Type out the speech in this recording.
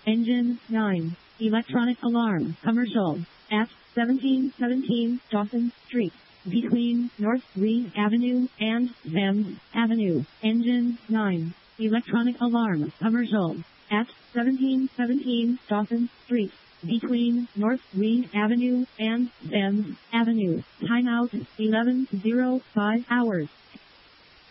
Engine 9. Electronic alarm. Commercial. At 1717 Dawson Street. Between North Reed Avenue and Thames Avenue. Engine 9. Electronic alarm. Commercial. At 1717 Dawson Street. Between North Reed Avenue and Thames Avenue. Timeout 11:05 hours.